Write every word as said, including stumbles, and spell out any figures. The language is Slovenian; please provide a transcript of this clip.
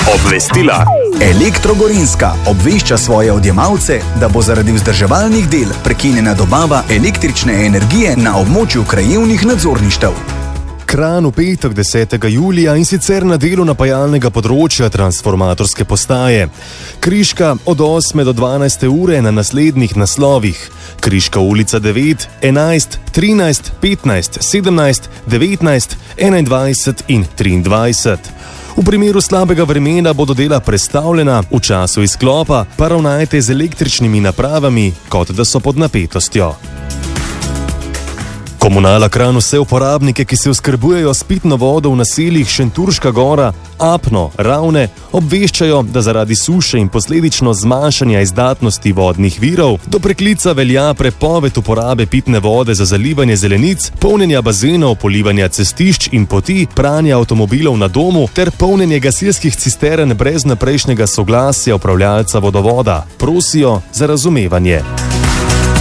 Obvestila. Elektro Gorenjska obvešča svoje odjemalce, da bo zaradi vzdrževalnih del prekinjena dobava električne energije na območju krajevnih nadzorništev. Kranj v petek desetega julija in sicer na delu napajalnega področja transformatorske postaje. Križka od osme do dvanajste ure na naslednjih naslovih: Križka ulica devet, enajst, trinajst, petnajst, sedemnajst, devetnajst, enaindvajset in triindvajset. V primeru slabega vremena bodo dela prestavljena, v času izklopa pa ravnajte z električnimi napravami, kot da so pod napetostjo. Komunala Kranj vse uporabnike, ki se oskrbujejo s pitno vodo v naseljih Šentjurška gora, Apno, Ravne, obveščajo, da zaradi suše in posledično zmanjšanja izdatnosti vodnih virov do preklica velja prepoved uporabe pitne vode za zalivanje zelenic, polnjenja bazenov, polivanja cestišč in poti, pranja avtomobilov na domu ter polnjenje gasilskih cistern brez naprejšnjega soglasja upravljavca vodovoda. Prosijo za razumevanje.